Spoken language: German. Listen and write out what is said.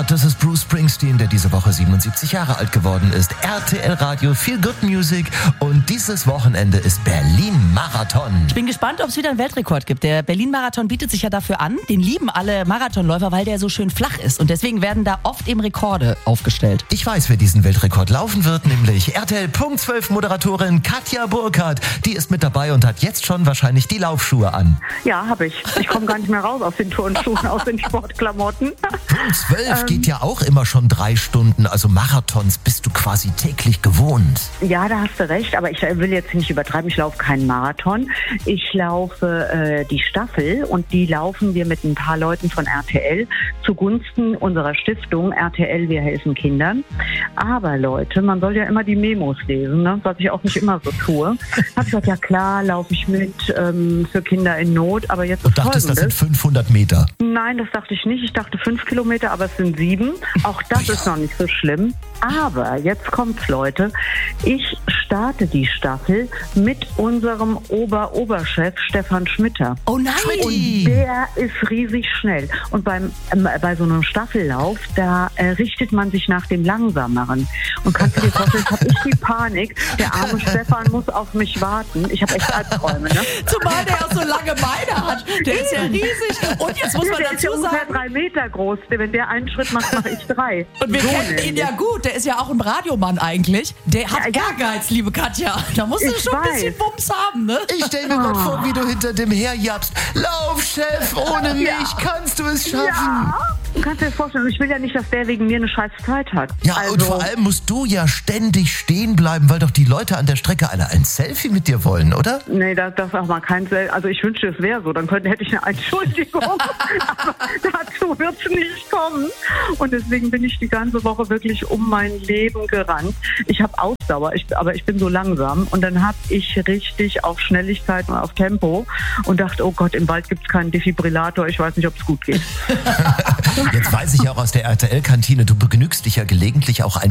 Heart, das ist Bruce Springsteen, der diese Woche 77 Jahre alt geworden ist. RTL Radio, Feel Good Music und dieses Wochenende ist Berlin-Marathon. Ich bin gespannt, ob es wieder einen Weltrekord gibt. Der Berlin-Marathon bietet sich ja dafür an. Den lieben alle Marathonläufer, weil der so schön flach ist. Und deswegen werden da oft eben Rekorde aufgestellt. Ich weiß, wer diesen Weltrekord laufen wird, nämlich RTL Punkt 12 Moderatorin Katja Burkhardt. Die ist mit dabei und hat jetzt schon wahrscheinlich die Laufschuhe an. Ja, habe ich. Ich komme gar nicht mehr raus aus den Turnschuhen, aus den Sportklamotten. Punkt 12 geht ja auch immer schon 3 Stunden. Also Marathons bist du quasi täglich gewohnt. Ja, da hast du recht, aber ich will jetzt nicht übertreiben. Ich laufe keinen Marathon. Ich laufe die Staffel und die laufen wir mit ein paar Leuten von RTL zugunsten unserer Stiftung RTL Wir helfen Kindern. Aber Leute, man soll ja immer die Memos lesen, ne? Was ich auch nicht immer so tue. Hab gesagt, ja klar, laufe ich mit für Kinder in Not, aber jetzt Und dachtest, das sind 500 Meter? Nein, das dachte ich nicht. Ich dachte 5 Kilometer, aber es sind 7. Auch das ist noch nicht so schlimm. Aber jetzt kommt's, Leute. Ich starte die Staffel mit unserem Oberchef Stefan Schmitter. Oh nein! Und der ist riesig schnell. Und bei so einem Staffellauf, da richtet man sich nach dem Langsameren. Und kannst du dir vorstellen, habe ich die Panik, der arme Stefan muss auf mich warten. Ich habe echt Albträume, ne? Zumal der auch so lange Beine hat. Der ist ja riesig. Und jetzt muss man der ist ja dazu ungefähr sagen... 3 Meter groß. Wenn der einen Schritt macht, mache ich 3. Und wir so kennen ihn ja gut. Der ist ja auch ein Radiomann eigentlich. Der hat Ja, Ehrgeiz, liebe Katja. Da musst du Ich schon ein weiß. bisschen Bums haben, ne? Ich stell mir gerade vor, wie du hinter dem herjappst. Lauf, Chef, ohne mich kannst du es schaffen. Ja, du kannst dir das vorstellen. Ich will ja nicht, dass der wegen mir eine scheiß Zeit hat. Ja, und vor allem musst du ja ständig stehen bleiben, weil doch die Leute an der Strecke alle ein Selfie mit dir wollen, oder? Nee, das ist auch mal kein Also ich wünschte, es wäre so. Dann hätte ich eine Entschuldigung. Aber dazu wird es nicht kommen. Und deswegen bin ich die ganze Woche wirklich um mein Leben gerannt. Ich habe Ausdauer, aber ich bin so langsam. Und dann habe ich richtig auf Schnelligkeit und auf Tempo und dachte, oh Gott, im Wald gibt es keinen Defibrillator. Ich weiß nicht, ob es gut geht. Jetzt weiß ich ja auch aus der RTL-Kantine, du begnügst dich ja gelegentlich auch